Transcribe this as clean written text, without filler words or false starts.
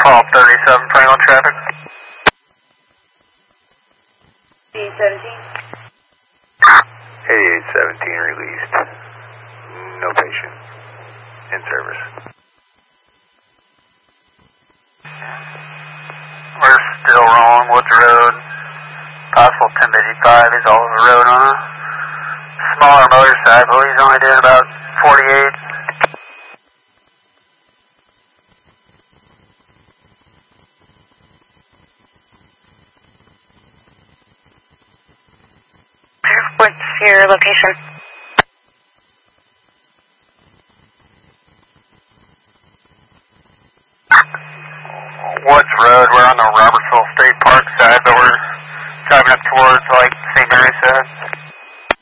1237, 21 traffic. 8817. 8817 released. No patient in service. We're still rolling Woods Road. Possible 1055. He's all over the road on a smaller motorcycle. He's only doing about 48. What's your location? Woods Road, we're on the Robertsville State Park side, but we're driving up towards, like, St. Mary said.